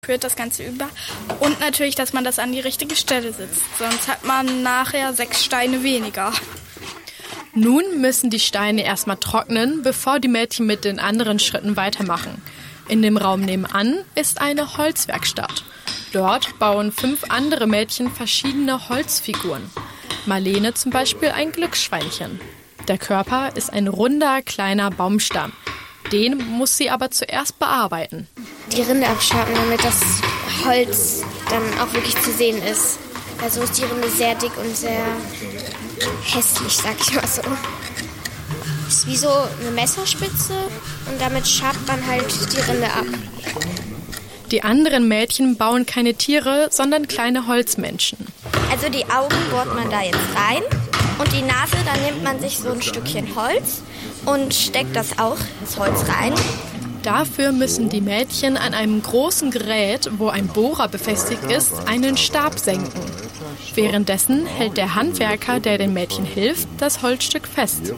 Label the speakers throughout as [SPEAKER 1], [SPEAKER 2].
[SPEAKER 1] Führt das Ganze über. Und natürlich, dass man das an die richtige Stelle sitzt. Sonst hat man nachher 6 Steine weniger.
[SPEAKER 2] Nun müssen die Steine erstmal trocknen, bevor die Mädchen mit den anderen Schritten weitermachen. In dem Raum nebenan ist eine Holzwerkstatt. Dort bauen 5 andere Mädchen verschiedene Holzfiguren. Marlene zum Beispiel ein Glücksschweinchen. Der Körper ist ein runder, kleiner Baumstamm. Den muss sie aber zuerst bearbeiten.
[SPEAKER 3] Die Rinde abschaben, damit das Holz dann auch wirklich zu sehen ist. Also ist die Rinde sehr dick und sehr hässlich, sag ich mal so. Ist wie so eine Messerspitze und damit schabt man halt die Rinde ab.
[SPEAKER 2] Die anderen Mädchen bauen keine Tiere, sondern kleine Holzmenschen.
[SPEAKER 3] Also die Augen bohrt man da jetzt rein und die Nase, da nimmt man sich so ein Stückchen Holz und steckt das Holz rein.
[SPEAKER 2] Dafür müssen die Mädchen an einem großen Gerät, wo ein Bohrer befestigt ist, einen Stab senken. Währenddessen hält der Handwerker, der den Mädchen hilft, das Holzstück fest.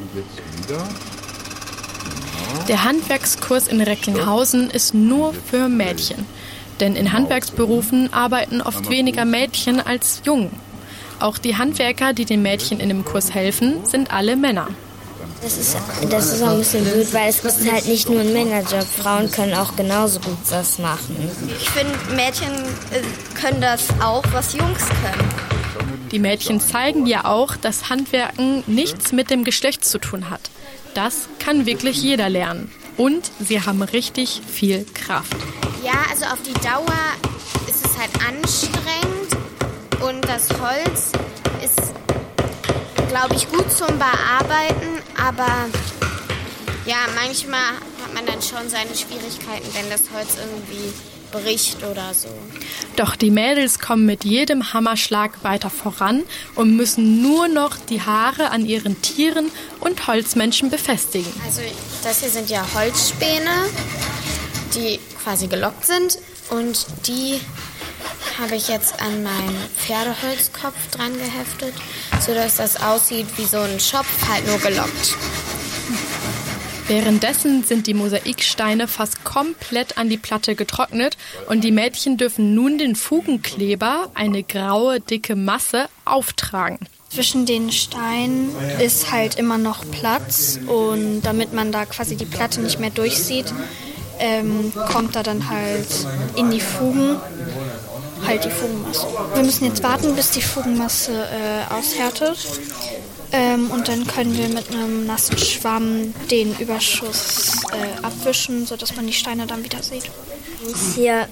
[SPEAKER 2] Der Handwerkskurs in Recklinghausen ist nur für Mädchen. Denn in Handwerksberufen arbeiten oft weniger Mädchen als Jungen. Auch die Handwerker, die den Mädchen in dem Kurs helfen, sind alle Männer.
[SPEAKER 3] Das ist auch ein bisschen blöd, weil es ist halt nicht nur ein Männerjob. Frauen können auch genauso gut das machen. Ich finde, Mädchen können das auch, was Jungs können.
[SPEAKER 2] Die Mädchen zeigen ja auch, dass Handwerken nichts mit dem Geschlecht zu tun hat. Das kann wirklich jeder lernen. Und sie haben richtig viel Kraft.
[SPEAKER 3] Ja, also auf die Dauer ist es halt anstrengend und das Holz ist, glaube ich, gut zum Bearbeiten, aber ja, manchmal hat man dann schon seine Schwierigkeiten, wenn das Holz irgendwie bricht oder so.
[SPEAKER 2] Doch die Mädels kommen mit jedem Hammerschlag weiter voran und müssen nur noch die Haare an ihren Tieren und Holzmenschen befestigen.
[SPEAKER 3] Also das hier sind ja Holzspäne, die quasi gelockt sind und die habe ich jetzt an meinen Pferdeholzkopf dran geheftet, sodass das aussieht wie so ein Schopf, halt nur gelockt.
[SPEAKER 2] Währenddessen sind die Mosaiksteine fast komplett an die Platte getrocknet und die Mädchen dürfen nun den Fugenkleber, eine graue, dicke Masse, auftragen.
[SPEAKER 1] Zwischen den Steinen ist halt immer noch Platz und damit man da quasi die Platte nicht mehr durchsieht, kommt da dann halt in die Fugen halt die Fugenmasse. Wir müssen jetzt warten, bis die Fugenmasse aushärtet. Und dann können wir mit einem nassen Schwamm den Überschuss abwischen, sodass man die Steine dann wieder sieht.
[SPEAKER 3] Ich muss hier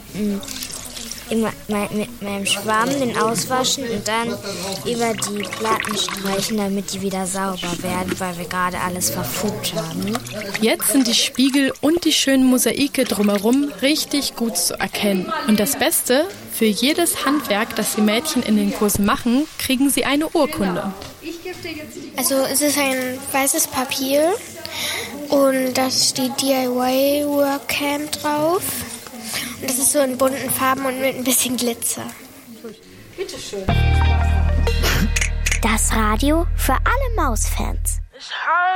[SPEAKER 3] mit meinem Schwamm den auswaschen und dann über die Platten streichen, damit die wieder sauber werden, weil wir gerade alles verfugt haben.
[SPEAKER 2] Jetzt sind die Spiegel und die schönen Mosaike drumherum richtig gut zu erkennen. Und das Beste, für jedes Handwerk, das die Mädchen in den Kursen machen, kriegen sie eine Urkunde.
[SPEAKER 3] Also es ist ein weißes Papier und da steht DIY Workcamp drauf. Und das ist so in bunten Farben und mit ein bisschen Glitzer.
[SPEAKER 4] Bitteschön.
[SPEAKER 5] Das Radio für alle Mausfans.